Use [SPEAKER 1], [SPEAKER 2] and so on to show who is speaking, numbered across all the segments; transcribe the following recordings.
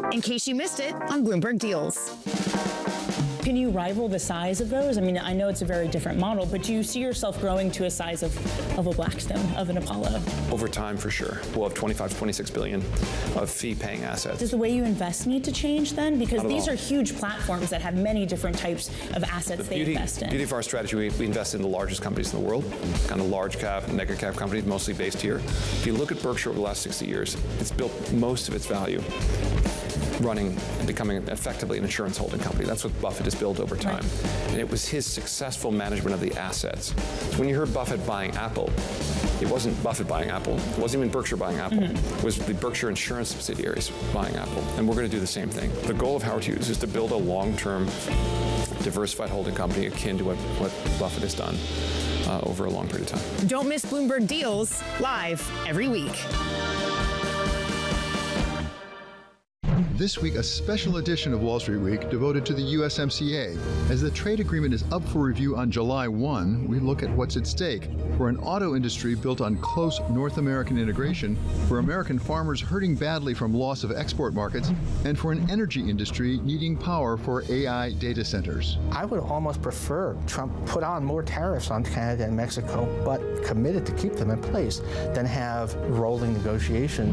[SPEAKER 1] in case you missed it on Bloomberg Deals.
[SPEAKER 2] Can you rival the size of those? I mean, I know it's a very different model, but do you see yourself growing to a size of a Blackstone, of an Apollo?
[SPEAKER 3] Over time, for sure. We'll have 25 to 26 billion of fee-paying assets.
[SPEAKER 2] Does the way you invest need to change then? Because these
[SPEAKER 3] all.
[SPEAKER 2] are huge platforms that have many different types of assets they invest in.
[SPEAKER 3] The beauty of our strategy, we invest in the largest companies in the world, kind of large cap, mega cap companies, mostly based here. If you look at Berkshire over the last 60 years, it's built most of its value running and becoming effectively an insurance holding company. That's what Buffett has built over time. Right. And it was his successful management of the assets. So when you heard Buffett buying Apple, it wasn't Buffett buying Apple. It wasn't even Berkshire buying Apple. It was the Berkshire insurance subsidiaries buying Apple. And we're going to do the same thing. The goal of Howard Hughes is to build a long-term, diversified holding company akin to what Buffett has done over a long period of time.
[SPEAKER 1] Don't miss Bloomberg Deals live every week.
[SPEAKER 4] This week, a special edition of Wall Street Week devoted to the USMCA. As the trade agreement is up for review on July 1, we look at what's at stake for an auto industry built on close North American integration, for American farmers hurting badly from loss of export markets, and for an energy industry needing power for AI data centers.
[SPEAKER 5] I would almost prefer Trump put on more tariffs on Canada and Mexico, but committed to keep them in place, than have rolling negotiations.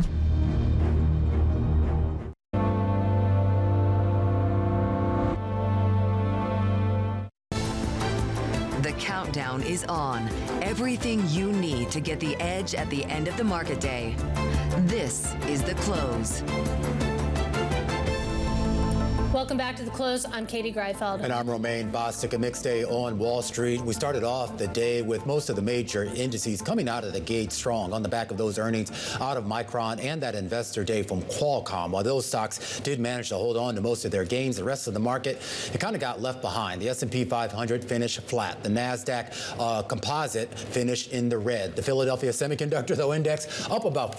[SPEAKER 6] Countdown is on. Everything you need to get the edge at the end of the market day. This is The Close.
[SPEAKER 7] Welcome back to The Close. I'm Katie Greifeld.
[SPEAKER 8] And I'm Romaine Bostic. A mixed day on Wall Street. We started off the day with most of the major indices coming out of the gate strong on the back of those earnings out of Micron and that investor day from Qualcomm. While those stocks did manage to hold on to most of their gains, the rest of the market, it kind of got left behind. The S&P 500 finished flat. The NASDAQ composite finished in the red. The Philadelphia Semiconductor, though, index up about